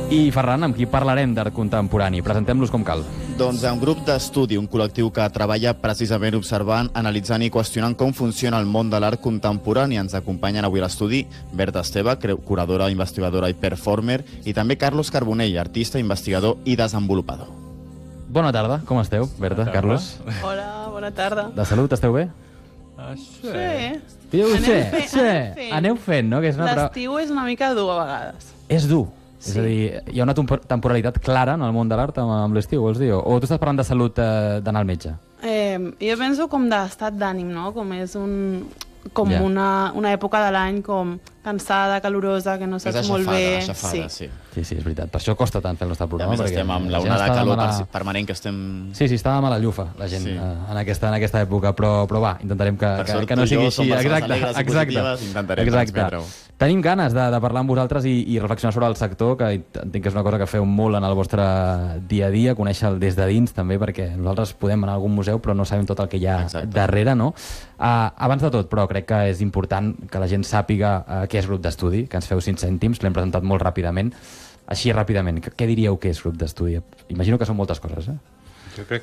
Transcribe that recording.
I Ferran, amb qui parlarem d'art contemporani? Presentem-los com cal. Doncs un grup d'estudi, un col·lectiu que treballa precisament observant, analitzant i qüestionant com funciona el món de l'art contemporani. Ens acompanyen avui a l'estudi Berta Esteve, curadora, investigadora i performer, i també Carlos Carbonell, artista, investigador i desenvolupador. Bona tarda, com esteu, Berta, Carlos? Hola, bona tarda. De salut, esteu bé? Sí. Sí. Aneu fent, no? L'estiu és una mica dur a vegades. És dur. Sí. És a dir, hi ha una temporalitat clara en el món de l'art amb l'estiu, vols dir? O tu estàs parlant de salut d'anar al metge? Jo penso com d'estat d'ànim, no? Com és Ja. una època de l'any com cansada, calorosa, que no saps molt bé. Aixafada, sí. Sí, és veritat. Per això costa tant fer el nostre I a programa. més perquè estem amb la gent l'onada de està calor permanent que estem... Sí, està de mala llufa, la gent, Sí. en aquesta època, però va, intentarem Per sort que no tu i sigui jo així. som persones alegres i positives, intentarem transmetre-ho. Tenim ganes de parlar amb vosaltres i reflexionar sobre el sector, que entenc que és una cosa que feu molt en el vostre dia a dia, conèixer-lo des de dins també, perquè nosaltres podem anar a algun museu però no sabem tot el que hi ha darrere, no? Abans de tot, però crec que és important que la gent sàpiga què és grup d'estudi, que ens feu 5 cèntims, l'hem presentat molt ràpidament. Així ràpidament, què diríeu que és grup d'estudi? Imagino que són moltes coses, eh? Jo crec